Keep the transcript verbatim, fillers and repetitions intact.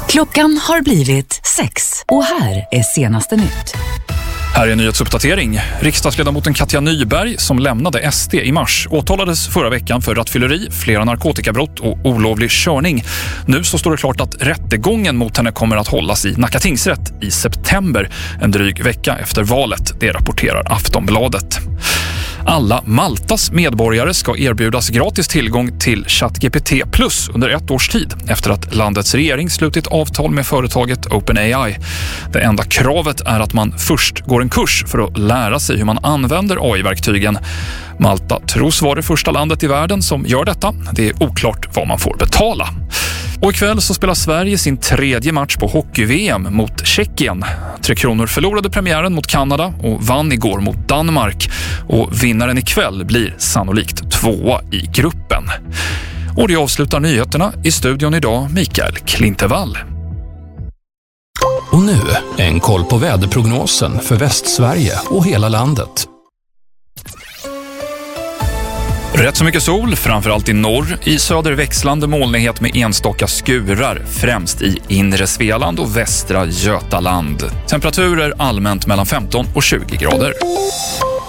Klockan har blivit sex och här är senaste nytt. Här är en nyhetsuppdatering. Riksdagsledamoten Katja Nyberg, som lämnade S D i mars, åtalades förra veckan för rattfylleri, flera narkotikabrott och olovlig körning. Nu så står det klart att rättegången mot henne kommer att hållas i Nacka tingsrätt i september, en dryg vecka efter valet. Det rapporterar Aftonbladet. Alla Maltas medborgare ska erbjudas gratis tillgång till ChatGPT Plus under ett års tid efter att landets regering slutit avtal med företaget OpenAI. Det enda kravet är att man först går en kurs för att lära sig hur man använder A I-verktygen. Malta tros vara det första landet i världen som gör detta. Det är oklart vad man får betala. Och ikväll så spelar Sverige sin tredje match på hockey-V M mot Tjeckien. Tre Kronor förlorade premiären mot Kanada och vann igår mot Danmark. Och vinnaren ikväll blir sannolikt tvåa i gruppen. Och det avslutar nyheterna. I studion idag Mikael Klintevall. Och nu en koll på väderprognosen för Västsverige och hela landet. Rätt så mycket sol, framförallt i norr. I söder växlande molnighet med enstaka skurar, främst i inre Svealand och västra Götaland. Temperaturer allmänt mellan femton och tjugo grader.